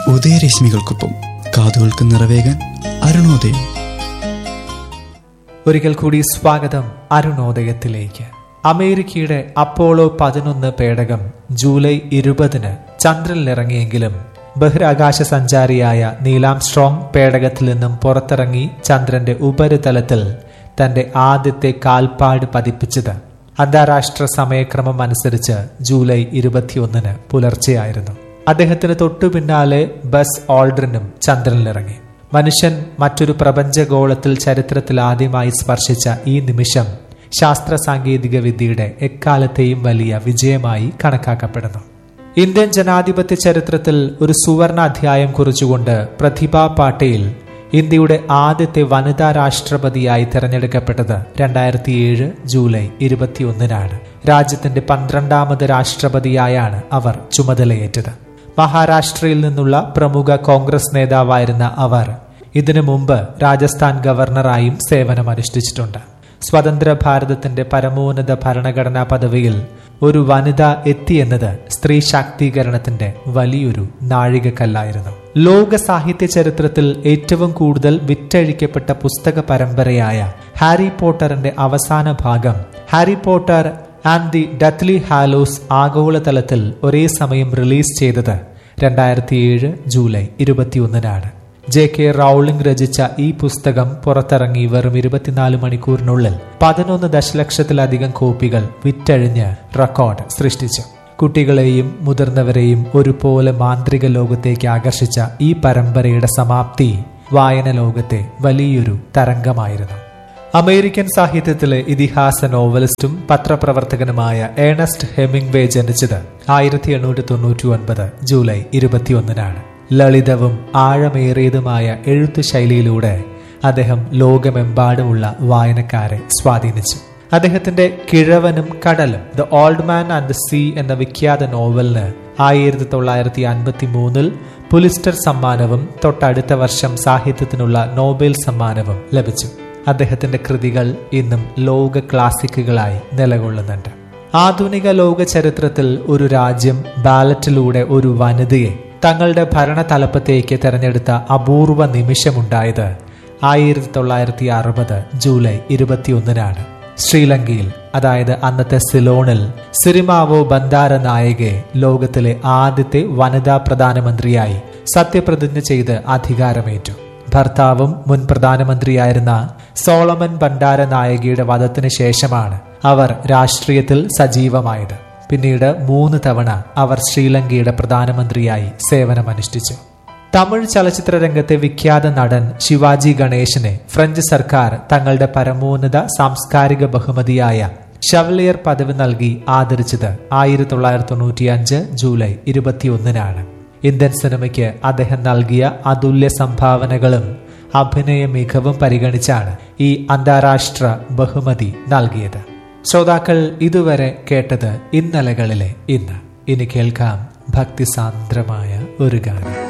ഉദയരശ്മികൾക്കൊപ്പം കാതുകൾക്ക് നിറവേകാൻ അരുണോദയം. ഒരിക്കൽ കൂടി സ്വാഗതം അരുണോദയത്തിലേക്ക്. അമേരിക്കയുടെ അപ്പോളോ 11 പേടകം ജൂലൈ 20 ചന്ദ്രനിലിറങ്ങിയെങ്കിലും ബഹിരാകാശ സഞ്ചാരിയായ നീൽ ആംസ്ട്രോങ് പേടകത്തിൽ നിന്നും പുറത്തിറങ്ങി ചന്ദ്രന്റെ ഉപരിതലത്തിൽ തന്റെ ആദ്യത്തെ കാൽപ്പാട് പതിപ്പിച്ചത് അന്താരാഷ്ട്ര സമയക്രമം അനുസരിച്ച് ജൂലൈ 21 പുലർച്ചെയായിരുന്നു. അദ്ദേഹത്തിന് തൊട്ടു പിന്നാലെ ബസ് ഓൾഡ്രിനും ചന്ദ്രനിലിറങ്ങി. മനുഷ്യൻ മറ്റൊരു പ്രപഞ്ചഗോളത്തിൽ ചരിത്രത്തിൽ ആദ്യമായി സ്പർശിച്ച ഈ നിമിഷം ശാസ്ത്ര സാങ്കേതിക വിദ്യയുടെ എക്കാലത്തെയും വലിയ വിജയമായി കണക്കാക്കപ്പെടുന്നു. ഇന്ത്യൻ ജനാധിപത്യ ചരിത്രത്തിൽ ഒരു സുവർണ അധ്യായം കുറിച്ചുകൊണ്ട് പ്രതിഭ പാട്ടീൽ ഇന്ത്യയുടെ ആദ്യത്തെ വനിതാ രാഷ്ട്രപതിയായി തെരഞ്ഞെടുക്കപ്പെട്ടത് 2007 ജൂലൈ 21 രാജ്യത്തിന്റെ 12ാമത് രാഷ്ട്രപതിയായാണ് അവർ ചുമതലയേറ്റത്. മഹാരാഷ്ട്രയിൽ നിന്നുള്ള പ്രമുഖ കോൺഗ്രസ് നേതാവായിരുന്ന അവർ ഇതിനു മുമ്പ് രാജസ്ഥാൻ ഗവർണറായും സേവനമനുഷ്ഠിച്ചിട്ടുണ്ട്. സ്വതന്ത്ര ഭാരതത്തിന്റെ പരമോന്നത ഭരണഘടനാ പദവിയിൽ ഒരു വനിത എത്തിയെന്നത് സ്ത്രീ ശാക്തീകരണത്തിന്റെ വലിയൊരു നാഴികക്കല്ലായിരുന്നു. ലോക സാഹിത്യ ചരിത്രത്തിൽ ഏറ്റവും കൂടുതൽ വിറ്റഴിക്കപ്പെട്ട പുസ്തക പരമ്പരയായ ഹാരി പോട്ടറിന്റെ അവസാന ഭാഗം Harry Potter and the ഡെത്ലി Hallows ആഗോളതലത്തിൽ ഒരേ സമയം റിലീസ് ചെയ്തത് 2007 ജൂലൈ 21 JK റൗളിംഗ് രചിച്ച ഈ പുസ്തകം പുറത്തിറങ്ങി വെറും 24 മണിക്കൂറിനുള്ളിൽ 11 ദശലക്ഷത്തിലധികം കോപ്പികൾ വിറ്റഴിഞ്ഞ് റെക്കോർഡ് സൃഷ്ടിച്ചു. കുട്ടികളെയും മുതിർന്നവരെയും ഒരുപോലെ മാന്ത്രിക ലോകത്തേക്ക് ആകർഷിച്ച ഈ പരമ്പരയുടെ സമാപ്തി വായന ലോകത്തെ വലിയൊരു തരംഗമായിരുന്നു. അമേരിക്കൻ സാഹിത്യത്തിലെ ഇതിഹാസ നോവലിസ്റ്റും പത്രപ്രവർത്തകനുമായ ഏണസ്റ്റ് ഹെമിംഗ്വേ ജനിച്ചത് 1899 ജൂലൈ 21 ലളിതവും ആഴമേറിയതുമായ എഴുത്തു ശൈലിയിലൂടെ അദ്ദേഹം ലോകമെമ്പാടുമുള്ള വായനക്കാരെ സ്വാധീനിച്ചു. അദ്ദേഹത്തിന്റെ കിഴവനും കടലും the old man and the sea എന്ന വിഖ്യാത നോവലിന് 1953 പുലിസ്റ്റർ സമ്മാനവും തൊട്ടടുത്ത വർഷം സാഹിത്യത്തിനുള്ള നോബൽ സമ്മാനവും ലഭിച്ചു. അദ്ദേഹത്തിന്റെ കൃതികൾ ഇന്നും ലോക ക്ലാസിക്കുകളായി നിലകൊള്ളുന്നുണ്ട്. ആധുനിക ലോക ചരിത്രത്തിൽ ഒരു രാജ്യം ബാലറ്റിലൂടെ ഒരു വനിതയെ തങ്ങളുടെ ഭരണ തലപ്പത്തേക്ക് തെരഞ്ഞെടുത്ത അപൂർവ നിമിഷമുണ്ടായത് 1960 ജൂലൈ 21 ശ്രീലങ്കയിൽ, അതായത് അന്നത്തെ സിലോണിൽ സിരിമാവോ ബന്ദാര നായകെ ലോകത്തിലെ ആദ്യത്തെ വനിതാ പ്രധാനമന്ത്രിയായി സത്യപ്രതിജ്ഞ ചെയ്ത് അധികാരമേറ്റു. ഭർത്താവും മുൻ പ്രധാനമന്ത്രിയായിരുന്ന സോളമൻ ബണ്ടാര നായകയുടെ വധത്തിന് ശേഷമാണ് അവർ രാഷ്ട്രീയത്തിൽ സജീവമായത്. പിന്നീട് 3 തവണ അവർ ശ്രീലങ്കയുടെ പ്രധാനമന്ത്രിയായി സേവനമനുഷ്ഠിച്ചു. തമിഴ് ചലച്ചിത്ര രംഗത്തെ വിഖ്യാത നടൻ ശിവാജി ഗണേശനെ ഫ്രഞ്ച് സർക്കാർ തങ്ങളുടെ പരമോന്നത സാംസ്കാരിക ബഹുമതിയായ ഷവലിയർ പദവി നൽകി ആദരിച്ചത് 1995 ജൂലൈ 21 ഇന്ത്യൻ സിനിമയ്ക്ക് അദ്ദേഹം നൽകിയ അതുല്യ സംഭാവനകളും അഭിനയ മികവും പരിഗണിച്ചാണ് ഈ അന്താരാഷ്ട്ര ബഹുമതി നൽകിയത്. ശ്രോതാക്കൾ ഇതുവരെ കേട്ടത് ഇന്നലകളിലെ ഇന്ന്. ഇനി കേൾക്കാം ഭക്തിസാന്ദ്രമായ ഒരു ഗാനം.